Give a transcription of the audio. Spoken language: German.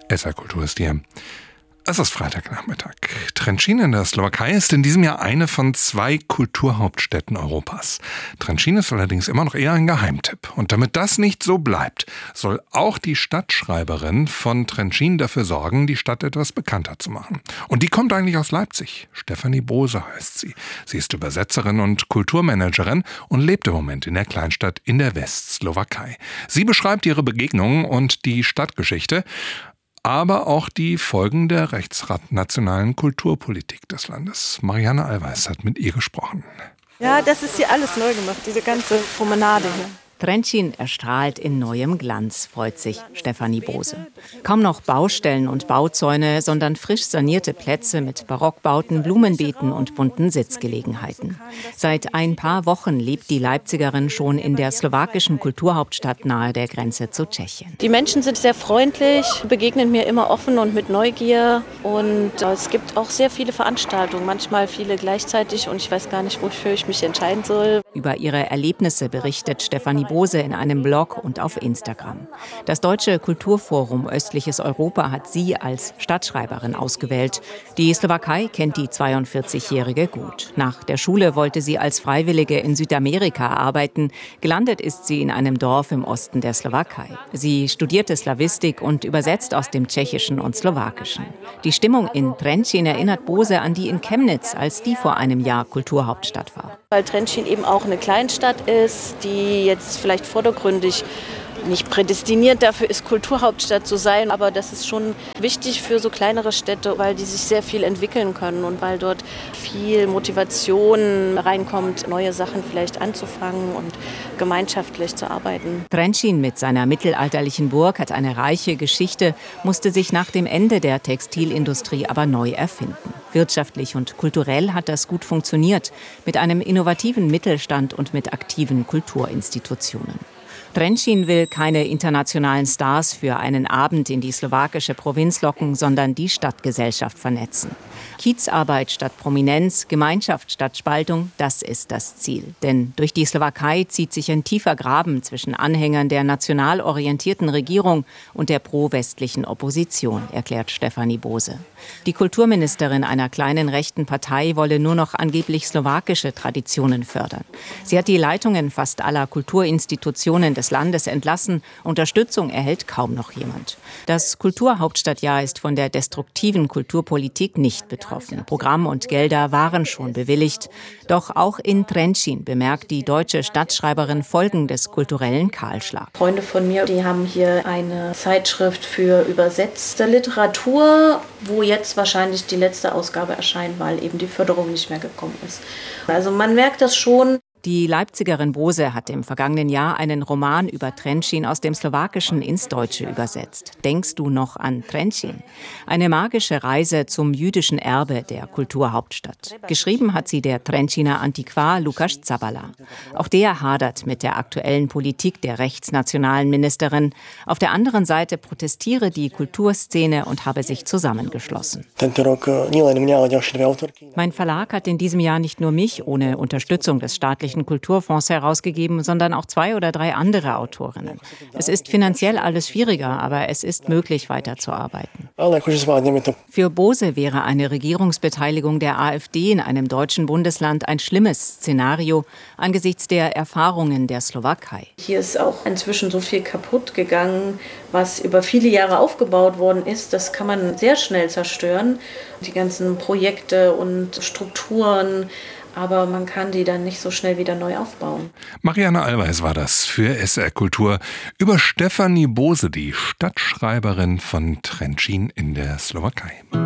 SR Kultur ist hier. Es ist Freitagnachmittag. Trenčín in der Slowakei ist in diesem Jahr eine von 2 Kulturhauptstädten Europas. Trenčín ist allerdings immer noch eher ein Geheimtipp. Und damit das nicht so bleibt, soll auch die Stadtschreiberin von Trenčín dafür sorgen, die Stadt etwas bekannter zu machen. Und die kommt eigentlich aus Leipzig. Stefanie Bose heißt sie. Sie ist Übersetzerin und Kulturmanagerin und lebt im Moment in der Kleinstadt in der Westslowakei. Sie beschreibt ihre Begegnungen und die Stadtgeschichte, aber auch die Folgen der rechtsnationalen Kulturpolitik des Landes. Marianne Allweis hat mit ihr gesprochen. Ja, das ist hier alles neu gemacht, diese ganze Promenade hier. Trenčín erstrahlt in neuem Glanz, freut sich Stefanie Bose. Kaum noch Baustellen und Bauzäune, sondern frisch sanierte Plätze mit Barockbauten, Blumenbeeten und bunten Sitzgelegenheiten. Seit ein paar Wochen lebt die Leipzigerin schon in der slowakischen Kulturhauptstadt nahe der Grenze zu Tschechien. Die Menschen sind sehr freundlich, begegnen mir immer offen und mit Neugier. Und es gibt auch sehr viele Veranstaltungen, manchmal viele gleichzeitig. Und ich weiß gar nicht, wofür ich mich entscheiden soll. Über ihre Erlebnisse berichtet Stefanie Bose in einem Blog und auf Instagram. Das Deutsche Kulturforum Östliches Europa hat sie als Stadtschreiberin ausgewählt. Die Slowakei kennt die 42-Jährige gut. Nach der Schule wollte sie als Freiwillige in Südamerika arbeiten. Gelandet ist sie in einem Dorf im Osten der Slowakei. Sie studierte Slawistik und übersetzt aus dem Tschechischen und Slowakischen. Die Stimmung in Trenčín erinnert Bose an die in Chemnitz, als die vor einem Jahr Kulturhauptstadt war. Weil Trenčín eben auch eine Kleinstadt ist, die jetzt vielleicht vordergründig nicht prädestiniert dafür ist, Kulturhauptstadt zu sein. Aber das ist schon wichtig für so kleinere Städte, weil die sich sehr viel entwickeln können und weil dort viel Motivation reinkommt, neue Sachen vielleicht anzufangen und gemeinschaftlich zu arbeiten. Trenčín mit seiner mittelalterlichen Burg hat eine reiche Geschichte, musste sich nach dem Ende der Textilindustrie aber neu erfinden. Wirtschaftlich und kulturell hat das gut funktioniert, mit einem innovativen Mittelstand und mit aktiven Kulturinstitutionen. Trenčín will keine internationalen Stars für einen Abend in die slowakische Provinz locken, sondern die Stadtgesellschaft vernetzen. Kiezarbeit statt Prominenz, Gemeinschaft statt Spaltung, das ist das Ziel. Denn durch die Slowakei zieht sich ein tiefer Graben zwischen Anhängern der national orientierten Regierung und der pro-westlichen Opposition, erklärt Stefanie Bose. Die Kulturministerin einer kleinen rechten Partei wolle nur noch angeblich slowakische Traditionen fördern. Sie hat die Leitungen fast aller Kulturinstitutionen des Landes entlassen. Unterstützung erhält kaum noch jemand. Das Kulturhauptstadtjahr ist von der destruktiven Kulturpolitik nicht betroffen. Programm und Gelder waren schon bewilligt. Doch auch in Trenčín bemerkt die deutsche Stadtschreiberin Folgen des kulturellen Kahlschlags. Freunde von mir, die haben hier eine Zeitschrift für übersetzte Literatur, wo jetzt wahrscheinlich die letzte Ausgabe erscheint, weil eben die Förderung nicht mehr gekommen ist. Also man merkt das schon. Die Leipzigerin Bose hat im vergangenen Jahr einen Roman über Trenčín aus dem Slowakischen ins Deutsche übersetzt. Denkst du noch an Trenčín? Eine magische Reise zum jüdischen Erbe der Kulturhauptstadt. Geschrieben hat sie der Trenčíner Antiquar Lukáš Zabala. Auch der hadert mit der aktuellen Politik der rechtsnationalen Ministerin. Auf der anderen Seite protestiere die Kulturszene und habe sich zusammengeschlossen. Mein Verlag hat in diesem Jahr nicht nur mich ohne Unterstützung des staatlichen Kulturfonds herausgegeben, sondern auch 2 oder 3 andere Autorinnen. Es ist finanziell alles schwieriger, aber es ist möglich, weiterzuarbeiten. Für Bose wäre eine Regierungsbeteiligung der AfD in einem deutschen Bundesland ein schlimmes Szenario angesichts der Erfahrungen der Slowakei. Hier ist auch inzwischen so viel kaputt gegangen, was über viele Jahre aufgebaut worden ist. Das kann man sehr schnell zerstören. Die ganzen Projekte und Strukturen. Aber man kann die dann nicht so schnell wieder neu aufbauen. Marianne Allweis war das für SR Kultur über Stefanie Bose, die Stadtschreiberin von Trenčín in der Slowakei.